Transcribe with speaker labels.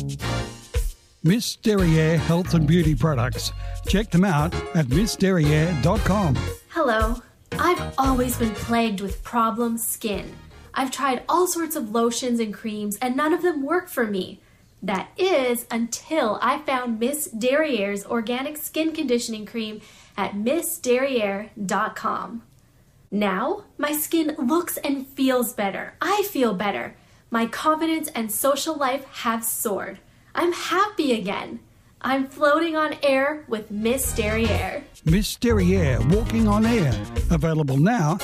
Speaker 1: Miss Derriere Health and Beauty Products. Check them out at missderriere.com.
Speaker 2: Hello. I've always been plagued with problem skin. I've tried all sorts of lotions and creams and none of them work for me. That is until I found Miss Derriere's organic skin conditioning cream at missderriere.com. Now, my skin looks and feels better. I feel better. My confidence and social life have soared. I'm happy again. I'm floating on air with Miss Derriere.
Speaker 1: Miss Derriere Walking on Air. Available now